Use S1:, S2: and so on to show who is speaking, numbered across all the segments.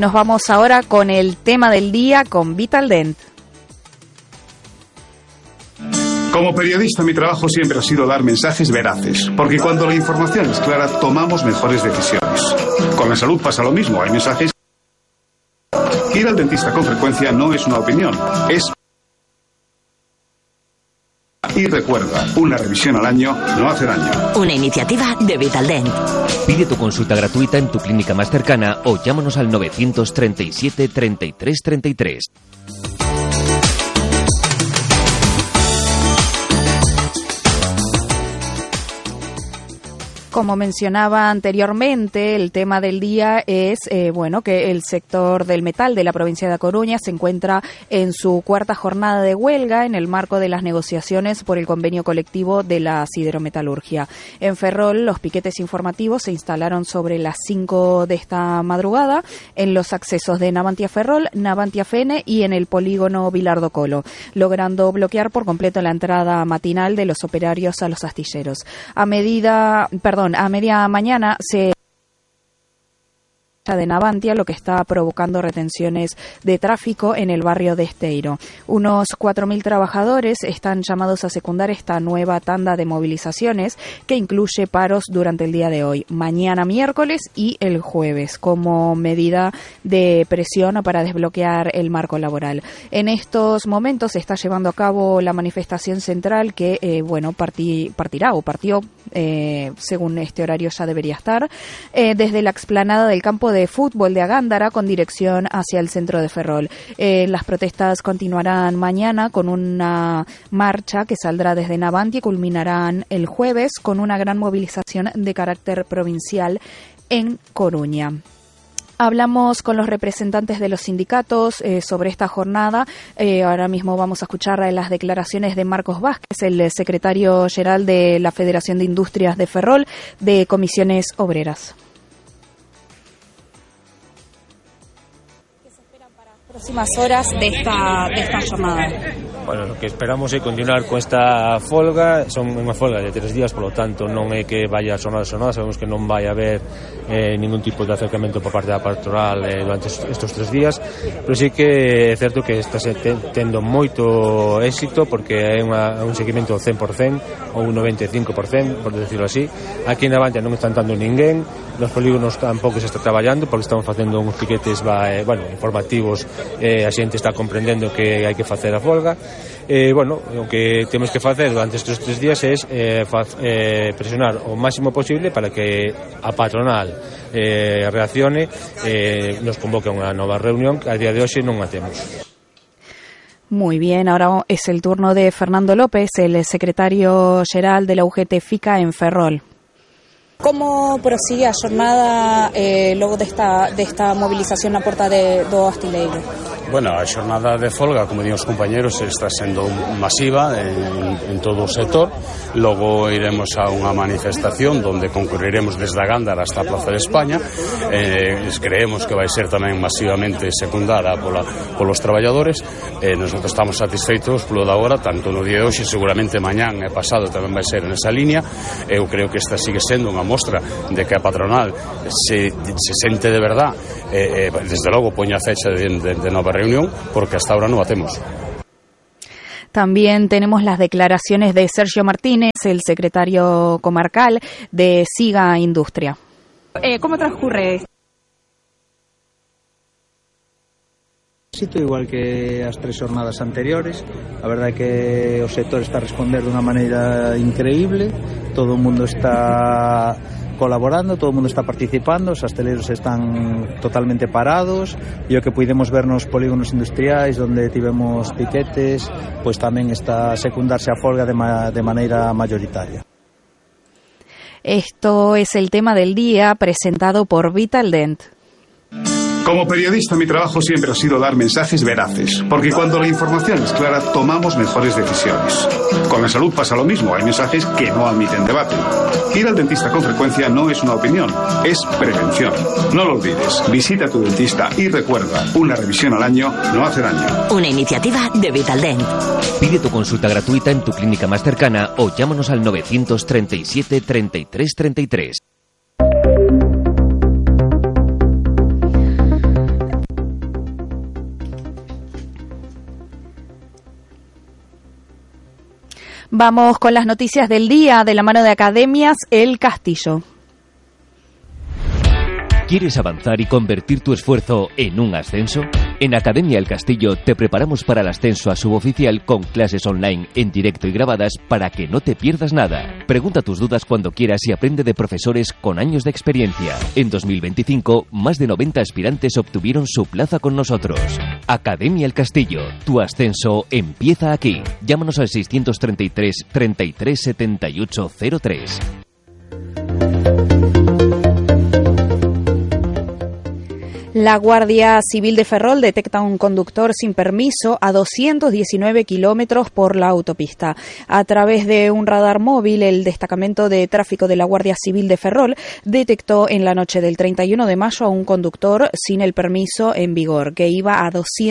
S1: Nos vamos ahora con el tema del día con Vitaldent.
S2: Como periodista, mi trabajo siempre ha sido dar mensajes veraces, porque cuando la información es clara, tomamos mejores decisiones. Con la salud pasa lo mismo, hay mensajes. Ir al dentista con frecuencia no es una opinión, es... Y recuerda, una revisión al año no hace daño.
S3: Una iniciativa de Vitaldent.
S4: Pide tu consulta gratuita en tu clínica más cercana o llámanos al 937 33 33.
S1: Como mencionaba anteriormente, el tema del día es que el sector del metal de la provincia de A Coruña se encuentra en su cuarta jornada de huelga en el marco de las negociaciones por el convenio colectivo de la siderometalurgia. En Ferrol, los piquetes informativos se instalaron sobre las 5 de esta madrugada en los accesos de Navantia Ferrol, Navantia Fene y en el polígono Vilardo Colo, logrando bloquear por completo la entrada matinal de los operarios a los astilleros. A media mañana se de Navantia, lo que está provocando retenciones de tráfico en el barrio de Esteiro. Unos 4.000 trabajadores están llamados a secundar esta nueva tanda de movilizaciones que incluye paros durante el día de hoy, mañana miércoles y el jueves, como medida de presión para desbloquear el marco laboral. En estos momentos se está llevando a cabo la manifestación central que, partió, según este horario ya debería estar, desde la explanada del campo de fútbol de Agándara con dirección hacia el centro de Ferrol. Las protestas continuarán mañana con una marcha que saldrá desde Navantia y culminarán el jueves con una gran movilización de carácter provincial en Coruña. Hablamos con los representantes de los sindicatos sobre esta jornada. Ahora mismo vamos a escuchar las declaraciones de Marcos Vázquez, el secretario general de la Federación de Industrias de Ferrol, de Comisiones Obreras. Próximas horas de esta jornada.
S5: Bueno, lo que esperamos é continuar con esta folga. Son unha folga de 3 días, por lo tanto non é que vaya a sonar. Sabemos que non vai haber ningún tipo de acercamento por parte da patronal durante estes 3 días, pero sí que é certo que está tendo moito éxito porque é un seguimento 100% ou un 95%, por decirlo así. Aquí en Navantia non están dando ninguén, nos polígonos tampouco se está traballando porque estamos facendo uns piquetes informativos. A xente está comprendendo que hai que facer a folga. O que temos que facer durante estes 3 días é presionar o máximo posible para que a patronal reaccione, nos convoque a unha nova reunión que a día de hoxe non a temos.
S1: Muy bien, ahora es el turno de Fernando López, el secretario xeral de la UGT FICA en Ferrol. Como prosigue a jornada logo desta movilización na porta do Astileiro?
S6: Bueno, a xornada de folga, como din os compañeros, está sendo masiva en todo o sector. Logo iremos a unha manifestación donde concurriremos desde a Gándara hasta a Plaza de España. Creemos que vai ser tamén masivamente secundada polos traballadores. Nosotros estamos satisfeitos polo da hora, tanto no día de hoxe, seguramente mañán e pasado tamén vai ser nesa línea. Eu creo que esta sigue sendo unha mostra de que a patronal se sente de verdad, desde logo poña a fecha de nova reunión, porque hasta ahora no la hacemos.
S1: También tenemos las declaraciones de Sergio Martínez, el secretario comarcal de SIGA Industria. ¿Cómo transcurre esto?
S7: Igual que as 3 jornadas anteriores, a verdade é que o sector está a responder dunha maneira increíble, todo o mundo está colaborando, todo o mundo está participando, os hosteleiros están totalmente parados e o que puidemos ver nos polígonos industriais onde tivemos piquetes, pois tamén está a secundarse a folga de maneira mayoritaria.
S1: Esto es el tema del día presentado por Vitaldent.
S2: Como periodista, mi trabajo siempre ha sido dar mensajes veraces, porque cuando la información es clara, tomamos mejores decisiones. Con la salud pasa lo mismo, hay mensajes que no admiten debate. Ir al dentista con frecuencia no es una opinión, es prevención. No lo olvides, visita a tu dentista y recuerda, una revisión al año no hace daño.
S3: Una iniciativa de Vitaldent.
S4: Pide tu consulta gratuita en tu clínica más cercana o llámanos al 937 33 33.
S1: Vamos con las noticias del día de la mano de Academias El Castillo.
S4: ¿Quieres avanzar y convertir tu esfuerzo en un ascenso? En Academia El Castillo te preparamos para el ascenso a suboficial con clases online en directo y grabadas para que no te pierdas nada. Pregunta tus dudas cuando quieras y aprende de profesores con años de experiencia. En 2025, más de 90 aspirantes obtuvieron su plaza con nosotros. Academia El Castillo, tu ascenso empieza aquí. Llámanos al 633 33 78 03.
S1: La Guardia Civil de Ferrol detecta a un conductor sin permiso a 219 kilómetros por la autopista. A través de un radar móvil, el destacamento de tráfico de la Guardia Civil de Ferrol detectó en la noche del 31 de mayo a un conductor sin el permiso en vigor, que iba a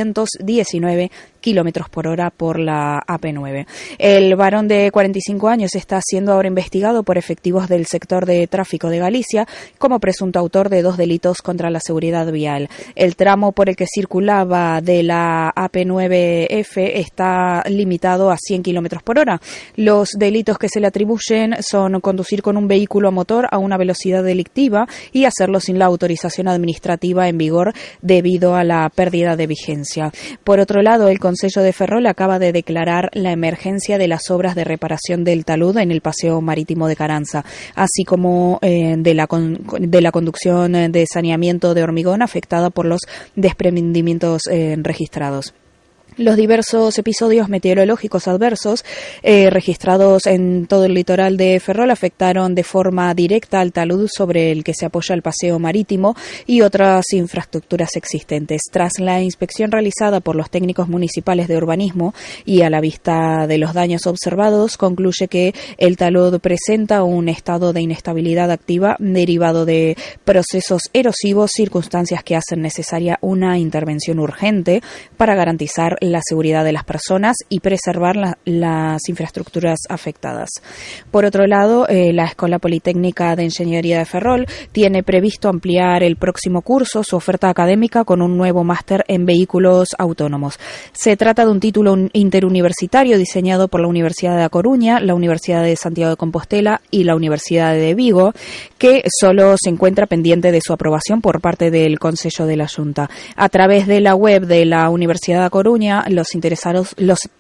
S1: 219 kilómetros por hora por la AP9. El varón de 45 años está siendo ahora investigado por efectivos del sector de tráfico de Galicia como presunto autor de 2 delitos contra la seguridad vial. El tramo por el que circulaba de la AP9F está limitado a 100 kilómetros por hora. Los delitos que se le atribuyen son conducir con un vehículo a motor a una velocidad delictiva y hacerlo sin la autorización administrativa en vigor debido a la pérdida de vigencia. Por otro lado, el Concello de Ferrol acaba de declarar la emergencia de las obras de reparación del talud en el paseo marítimo de Caranza, así como de la conducción de saneamiento de hormigón afectada por los desprendimientos registrados. Los diversos episodios meteorológicos adversos registrados en todo el litoral de Ferrol afectaron de forma directa al talud sobre el que se apoya el paseo marítimo y otras infraestructuras existentes. Tras la inspección realizada por los técnicos municipales de urbanismo y a la vista de los daños observados, concluye que el talud presenta un estado de inestabilidad activa derivado de procesos erosivos, circunstancias que hacen necesaria una intervención urgente para garantizar la seguridad de las personas y preservar las infraestructuras afectadas. Por otro lado, la Escuela Politécnica de Ingeniería de Ferrol tiene previsto ampliar el próximo curso su oferta académica con un nuevo máster en vehículos autónomos. Se trata de un título interuniversitario diseñado por la Universidad de A Coruña, la Universidad de Santiago de Compostela y la Universidad de Vigo, que solo se encuentra pendiente de su aprobación por parte del Concello de la Xunta. A través de la web de la Universidad de A Coruña, los interesados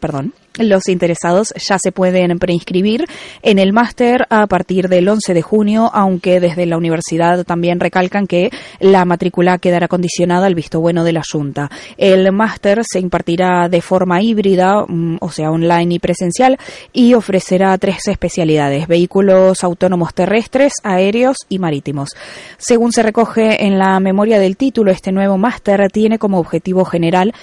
S1: ya se pueden preinscribir en el máster a partir del 11 de junio, aunque desde la universidad también recalcan que la matrícula quedará condicionada al visto bueno de la Xunta. El máster se impartirá de forma híbrida, o sea, online y presencial, y ofrecerá 3 especialidades: vehículos autónomos terrestres, aéreos y marítimos. Según se recoge en la memoria del título, este nuevo máster tiene como objetivo general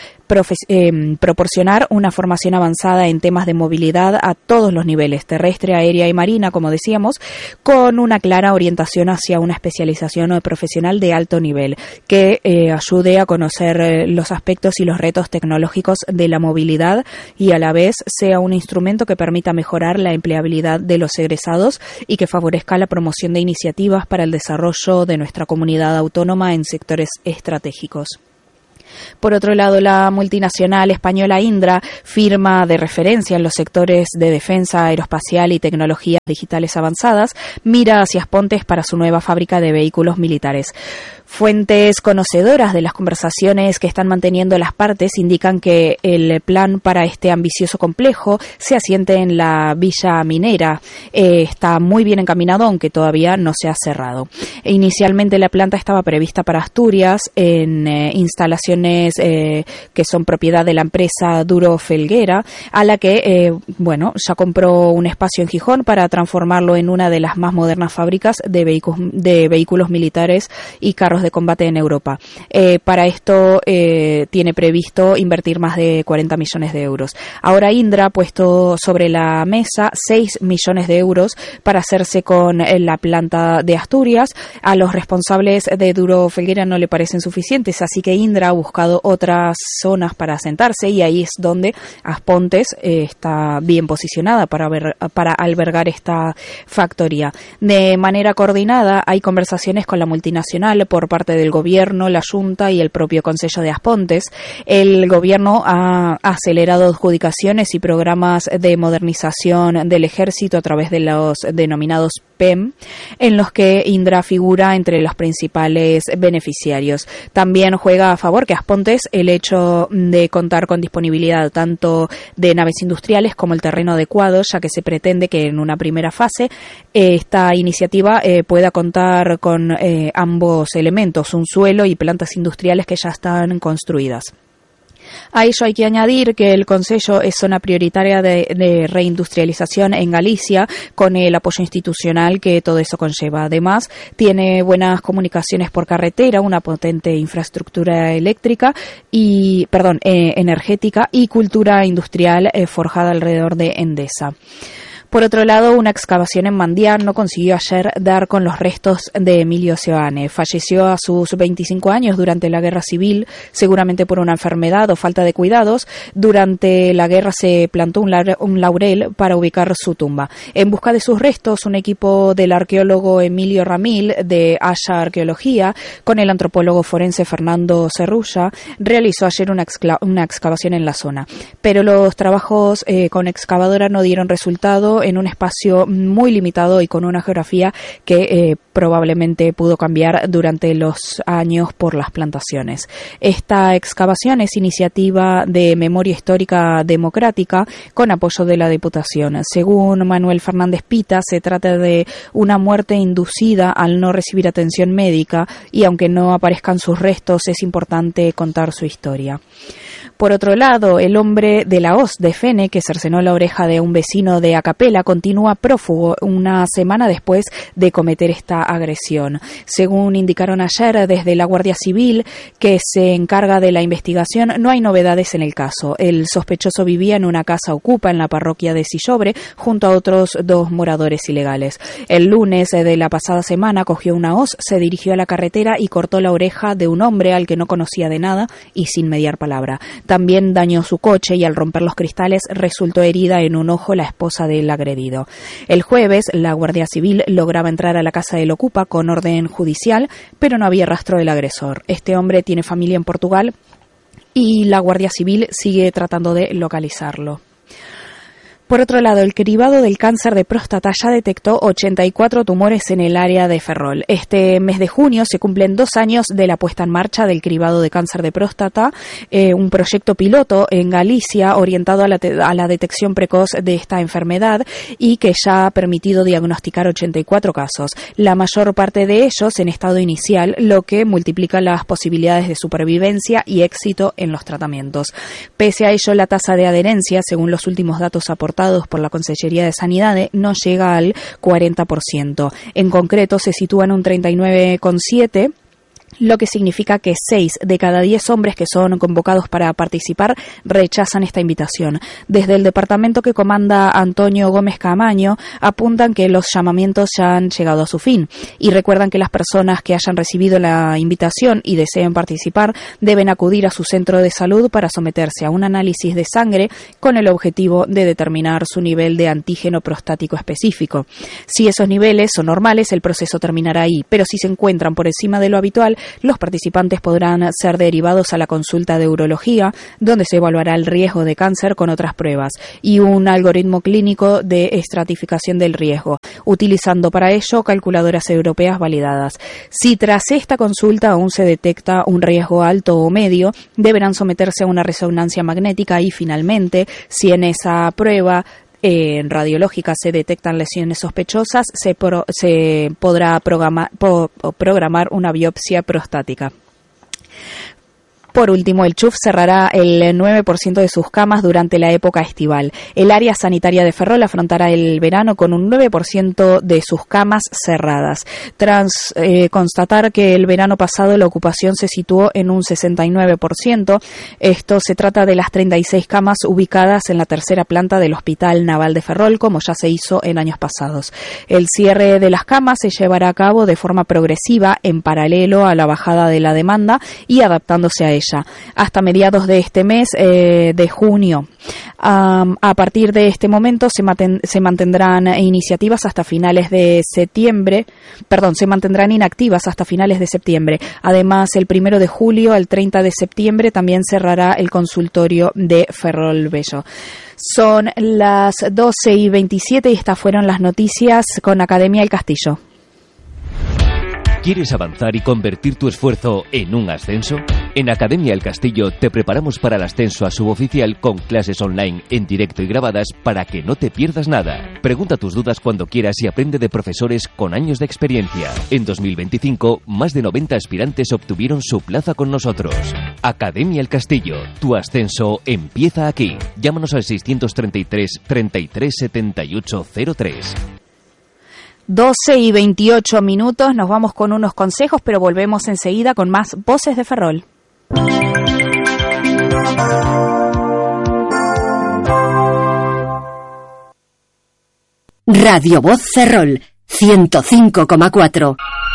S1: proporcionar una formación avanzada en temas de movilidad a todos los niveles, terrestre, aérea y marina, como decíamos, con una clara orientación hacia una especialización profesional de alto nivel que ayude a conocer los aspectos y los retos tecnológicos de la movilidad y a la vez sea un instrumento que permita mejorar la empleabilidad de los egresados y que favorezca la promoción de iniciativas para el desarrollo de nuestra comunidad autónoma en sectores estratégicos. Por otro lado, la multinacional española Indra, firma de referencia en los sectores de defensa aeroespacial y tecnologías digitales avanzadas, mira hacia Aspontes para su nueva fábrica de vehículos militares. Fuentes conocedoras de las conversaciones que están manteniendo las partes indican que el plan para este ambicioso complejo se asiente en la Villa Minera. Está muy bien encaminado, aunque todavía no se ha cerrado. Inicialmente la planta estaba prevista para Asturias en instalaciones que son propiedad de la empresa Duro Felguera, a la que ya compró un espacio en Gijón para transformarlo en una de las más modernas fábricas de vehículos militares y carros de combate en Europa. Para esto tiene previsto invertir más de 40 millones de euros. Ahora Indra ha puesto sobre la mesa 6 millones de euros para hacerse con la planta de Asturias. A los responsables de Duro Felguera no le parecen suficientes, así que Indra ha buscado otras zonas para asentarse y ahí es donde Aspontes está bien posicionada para albergar esta factoría. De manera coordinada hay conversaciones con la multinacional por parte del Gobierno, la Junta y el propio Consello de Aspontes. El Gobierno ha acelerado adjudicaciones y programas de modernización del Ejército a través de los denominados PEM, en los que Indra figura entre los principales beneficiarios. También juega a favor que Aspontes el hecho de contar con disponibilidad tanto de naves industriales como el terreno adecuado, ya que se pretende que en una primera fase esta iniciativa pueda contar con ambos elementos, un suelo y plantas industriales que ya están construidas. A ello hay que añadir que el Concello es zona prioritaria de reindustrialización en Galicia, con el apoyo institucional que todo eso conlleva. Además, tiene buenas comunicaciones por carretera, una potente infraestructura energética y cultura industrial forjada alrededor de Endesa. Por otro lado, una excavación en Mandiano consiguió ayer dar con los restos de Emilio Seoane. Falleció a sus 25 años durante la Guerra Civil, seguramente por una enfermedad o falta de cuidados. Durante la guerra se plantó un laurel para ubicar su tumba. En busca de sus restos, un equipo del arqueólogo Emilio Ramil de Haya Arqueología, con el antropólogo forense Fernando Cerrulla, realizó ayer una excavación en la zona. Pero los trabajos con excavadora no dieron resultado en un espacio muy limitado y con una geografía que probablemente pudo cambiar durante los años por las plantaciones. Esta excavación es iniciativa de Memoria Histórica Democrática con apoyo de la Diputación. Según Manuel Fernández Pita, se trata de una muerte inducida al no recibir atención médica y aunque no aparezcan sus restos, es importante contar su historia. Por otro lado, el hombre de la hoz de Fene, que cercenó la oreja de un vecino de Acapela, continúa prófugo una semana después de cometer esta agresión. Según indicaron ayer desde la Guardia Civil, que se encarga de la investigación, no hay novedades en el caso. El sospechoso vivía en una casa ocupa en la parroquia de Sillobre junto a otros 2 moradores ilegales. El lunes de la pasada semana cogió una hoz, se dirigió a la carretera y cortó la oreja de un hombre al que no conocía de nada y sin mediar palabra. También dañó su coche y al romper los cristales resultó herida en un ojo la esposa del agredido. El jueves, la Guardia Civil lograba entrar a la casa del ocupa con orden judicial, pero no había rastro del agresor. Este hombre tiene familia en Portugal y la Guardia Civil sigue tratando de localizarlo. Por otro lado, el cribado del cáncer de próstata ya detectó 84 tumores en el área de Ferrol. Este mes de junio se cumplen 2 años de la puesta en marcha del cribado de cáncer de próstata, un proyecto piloto en Galicia orientado a la detección precoz de esta enfermedad y que ya ha permitido diagnosticar 84 casos, la mayor parte de ellos en estado inicial, lo que multiplica las posibilidades de supervivencia y éxito en los tratamientos. Pese a ello, la tasa de adherencia, según los últimos datos aportados por la Consellería de Sanidad, no llega al 40%. En concreto, se sitúa en un 39,7%, lo que significa que 6 de cada 10 hombres que son convocados para participar rechazan esta invitación. Desde el departamento que comanda Antonio Gómez Camaño apuntan que los llamamientos ya han llegado a su fin y recuerdan que las personas que hayan recibido la invitación y deseen participar deben acudir a su centro de salud para someterse a un análisis de sangre con el objetivo de determinar su nivel de antígeno prostático específico. Si esos niveles son normales, el proceso terminará ahí, pero si se encuentran por encima de lo habitual, los participantes podrán ser derivados a la consulta de urología, donde se evaluará el riesgo de cáncer con otras pruebas y un algoritmo clínico de estratificación del riesgo, utilizando para ello calculadoras europeas validadas. Si tras esta consulta aún se detecta un riesgo alto o medio, deberán someterse a una resonancia magnética y finalmente, si en esa prueba radiológica se detectan lesiones sospechosas, se podrá programar una biopsia prostática. Por último, el CHUF cerrará el 9% de sus camas durante la época estival. El área sanitaria de Ferrol afrontará el verano con un 9% de sus camas cerradas. Tras constatar que el verano pasado la ocupación se situó en un 69%, esto se trata de las 36 camas ubicadas en la tercera planta del Hospital Naval de Ferrol, como ya se hizo en años pasados. El cierre de las camas se llevará a cabo de forma progresiva en paralelo a la bajada de la demanda y adaptándose a ella, hasta mediados de este mes de junio. A partir de este momento se mantendrán iniciativas hasta finales de septiembre, se mantendrán inactivas hasta finales de septiembre. Además, el 1 de julio al 30 de septiembre también cerrará el consultorio de Ferrol-Bello. Son las 12:27 y estas fueron las noticias con Academia El Castillo.
S4: ¿Quieres avanzar y convertir tu esfuerzo en un ascenso? En Academia El Castillo te preparamos para el ascenso a suboficial con clases online en directo y grabadas para que no te pierdas nada. Pregunta tus dudas cuando quieras y aprende de profesores con años de experiencia. En 2025, más de 90 aspirantes obtuvieron su plaza con nosotros. Academia El Castillo, tu ascenso empieza aquí. Llámanos al 633 33 78 03.
S1: 12:28. Nos vamos con unos consejos, pero volvemos enseguida con más Voces de Ferrol.
S3: Radio Voz Ferrol 105,4.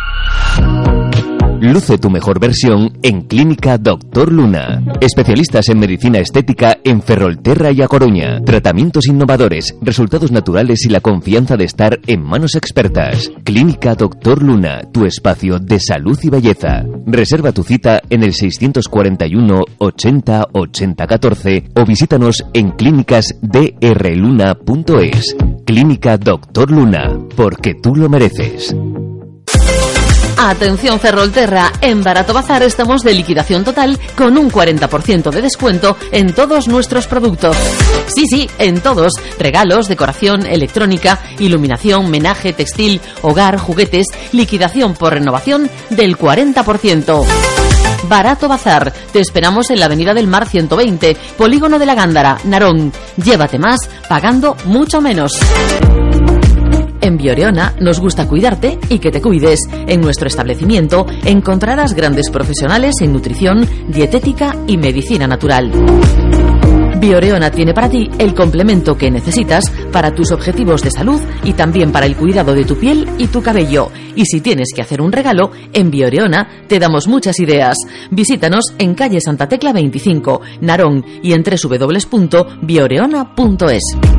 S4: Luce tu mejor versión en Clínica Dr. Luna. Especialistas en medicina estética en Ferrolterra y A Coruña. Tratamientos innovadores, resultados naturales y la confianza de estar en manos expertas. Clínica Dr. Luna, tu espacio de salud y belleza. Reserva tu cita en el 641 80 80 14 o visítanos en clínicasdrluna.es. Clínica Dr. Luna, porque tú lo mereces.
S8: Atención Ferrolterra, en Barato Bazar estamos de liquidación total con un 40% de descuento en todos nuestros productos. Sí, en todos. Regalos, decoración, electrónica, iluminación, menaje, textil, hogar, juguetes, liquidación por renovación del 40%. Barato Bazar, te esperamos en la Avenida del Mar 120, Polígono de la Gándara, Narón. Llévate más, pagando mucho menos. En Bioreona nos gusta cuidarte y que te cuides. En nuestro establecimiento encontrarás grandes profesionales en nutrición, dietética y medicina natural. Bioreona tiene para ti el complemento que necesitas para tus objetivos de salud y también para el cuidado de tu piel y tu cabello. Y si tienes que hacer un regalo, en Bioreona te damos muchas ideas. Visítanos en calle Santa Tecla 25, Narón, y en www.bioreona.es.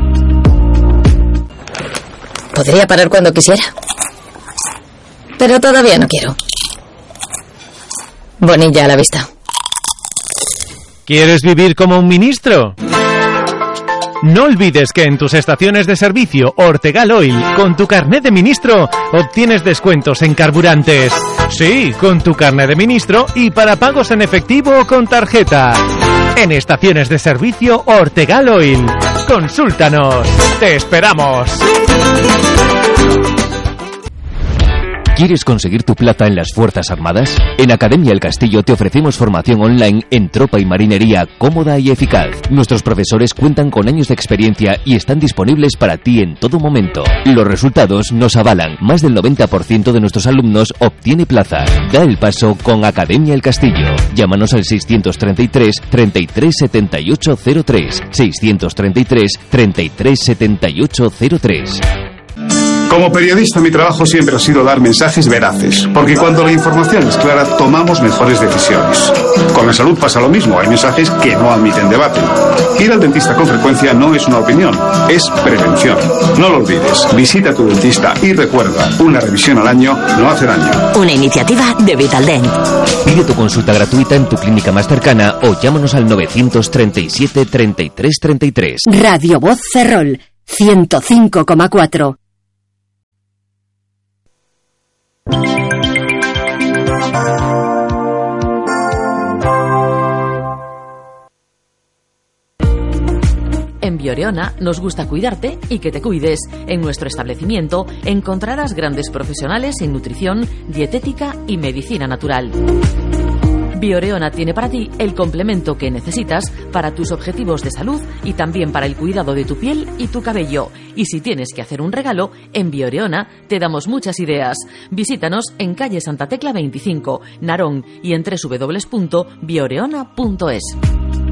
S9: Podría parar cuando quisiera, pero todavía no quiero. Bonilla a la vista.
S10: ¿Quieres vivir como un ministro? No olvides que en tus estaciones de servicio Ortegal Oil, con tu carnet de ministro, obtienes descuentos en carburantes. Sí, con tu carnet de ministro y para pagos en efectivo o con tarjeta. En estaciones de servicio Ortegal Oil. Consúltanos. ¡Te esperamos!
S4: ¿Quieres conseguir tu plaza en las Fuerzas Armadas? En Academia El Castillo te ofrecemos formación online en tropa y marinería cómoda y eficaz. Nuestros profesores cuentan con años de experiencia y están disponibles para ti en todo momento. Los resultados nos avalan. Más del 90% de nuestros alumnos obtiene plaza. Da el paso con Academia El Castillo. Llámanos al 633 33 78 03. 633 33 78 03.
S2: Como periodista, mi trabajo siempre ha sido dar mensajes veraces, porque cuando la información es clara, tomamos mejores decisiones. Con la salud pasa lo mismo, hay mensajes que no admiten debate. Ir al dentista con frecuencia no es una opinión, es prevención. No lo olvides, visita a tu dentista y recuerda, una revisión al año no hace daño.
S3: Una iniciativa de Vitaldent.
S4: Pide tu consulta gratuita en tu clínica más cercana o llámanos al 937 33 33.
S3: Radio Voz Ferrol 105,4.
S8: En Bioreona nos gusta cuidarte y que te cuides. En nuestro establecimiento encontrarás grandes profesionales en nutrición, dietética y medicina natural. Bioreona tiene para ti el complemento que necesitas para tus objetivos de salud y también para el cuidado de tu piel y tu cabello. Y si tienes que hacer un regalo, en Bioreona te damos muchas ideas. Visítanos en calle Santa Tecla 25, Narón, y en www.bioreona.es.